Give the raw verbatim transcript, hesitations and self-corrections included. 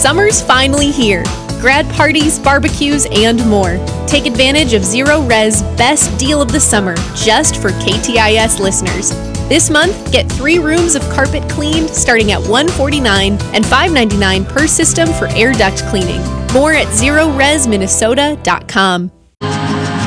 Summer's finally here. Grad parties, barbecues, and more. Take advantage of Zero Res best deal of the summer just for K T I S listeners. This month, get three rooms of carpet cleaned starting at one hundred forty-nine dollars and five hundred ninety-nine dollars per system for air duct cleaning. More at zero res minnesota dot com.